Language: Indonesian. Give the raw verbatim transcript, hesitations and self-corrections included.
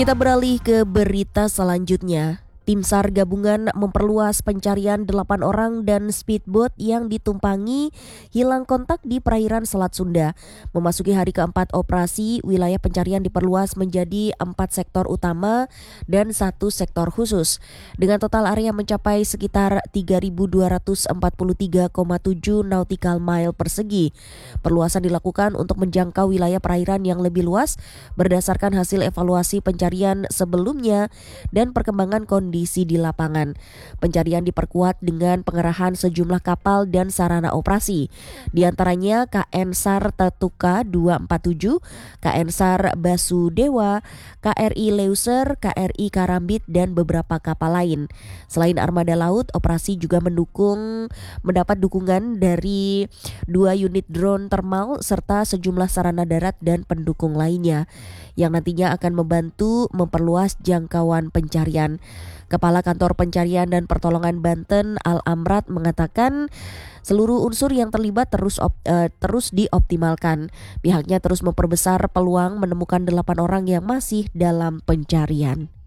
Kita beralih ke berita selanjutnya. Tim SAR gabungan memperluas pencarian delapan orang dan speedboat yang ditumpangi hilang kontak di perairan Selat Sunda. Memasuki hari keempat operasi, wilayah pencarian diperluas menjadi empat sektor utama dan satu sektor khusus. Dengan total area mencapai sekitar tiga ribu dua ratus empat puluh tiga koma tujuh nautical mile persegi. Perluasan dilakukan untuk menjangkau wilayah perairan yang lebih luas berdasarkan hasil evaluasi pencarian sebelumnya dan perkembangan kondisi Kondisi di lapangan. Pencarian diperkuat dengan pengerahan sejumlah kapal dan sarana operasi. Di antaranya K N SAR Tatuka dua empat tujuh, K N SAR Basudewa, K R I Leuser, K R I Karambit dan beberapa kapal lain. Selain armada laut, operasi juga mendukung mendapat dukungan dari dua unit drone thermal serta sejumlah sarana darat dan pendukung lainnya yang nantinya akan membantu memperluas jangkauan pencarian. Kepala Kantor Pencarian dan Pertolongan Banten Al Amrat mengatakan seluruh unsur yang terlibat terus op, uh, terus dioptimalkan. Pihaknya terus memperbesar peluang menemukan delapan orang yang masih dalam pencarian.